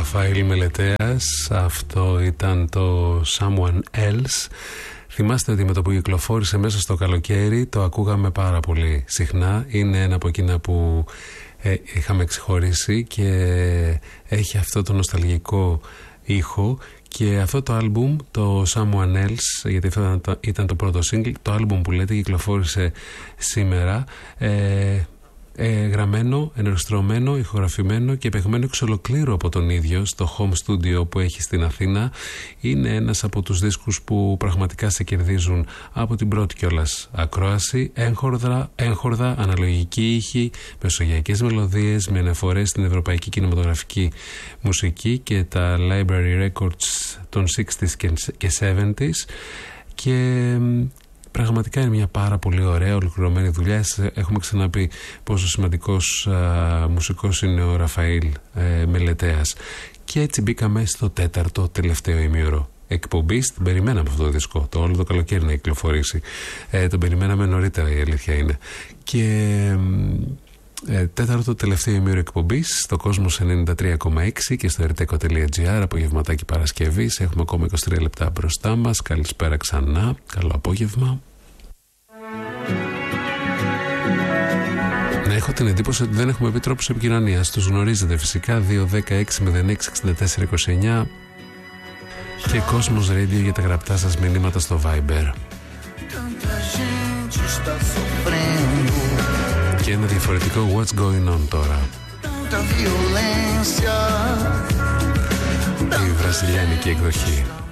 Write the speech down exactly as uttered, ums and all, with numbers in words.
Ραφαήλ Μελετέας. Αυτό ήταν το Someone Else. Θυμάστε ότι με το που κυκλοφόρησε μέσα στο καλοκαίρι το ακούγαμε πάρα πολύ συχνά. Είναι ένα από εκείνα που ε, είχαμε ξεχωρίσει και έχει αυτό το νοσταλγικό ήχο. Και αυτό το άλμπουμ, το Someone Else, γιατί αυτό ήταν το, ήταν το πρώτο single, το άλμπουμ που λέτε κυκλοφόρησε σήμερα, ε, ε, γραμμένο, ενορχιστρωμένο, ηχογραφημένο και παιγμένο εξ ολοκλήρου από τον ίδιο στο home studio που έχει στην Αθήνα. Είναι ένας από τους δίσκους που πραγματικά σε κερδίζουν από την πρώτη κιόλας ακρόαση. Έγχορδα, έγχορδα, αναλογική ήχη, μεσογειακές μελωδίες με αναφορές στην ευρωπαϊκή κινηματογραφική μουσική και τα library records των εξήντα και εβδομήντα και πραγματικά είναι μια πάρα πολύ ωραία ολοκληρωμένη δουλειά. Έχουμε ξαναπεί πόσο σημαντικός α, μουσικός είναι ο Ραφαήλ ε, Μελετέας. Και έτσι μπήκαμε στο τέταρτο τελευταίο ημίωρο εκπομπής. Την περιμέναμε αυτό το δίσκο, το όλο το καλοκαίρι να κυκλοφορήσει. Ε, τον περιμέναμε νωρίτερα, η αλήθεια είναι. Και ε, τέταρτο τελευταίο ημίωρο εκπομπής στο Κόσμος ενενήντα τρία κόμμα έξι και στο ερτέκο τελεία τζι άρ. Απογευματάκι Παρασκευής. Έχουμε ακόμα είκοσι τρία λεπτά μπροστά μας. Καλησπέρα ξανά. Καλό απόγευμα. Να έχω την εντύπωση ότι δεν έχουμε πει τρόπους επικοινωνίας. Τους γνωρίζετε φυσικά. Δύο δέκα έξι μηδέν έξι εξήντα τέσσερα είκοσι εννιά και Κόσμος Radio για τα γραπτά σας μηνύματα στο Viber. Και ένα διαφορετικό What's Going On τώρα. Η βραζιλιάνικη εκδοχή.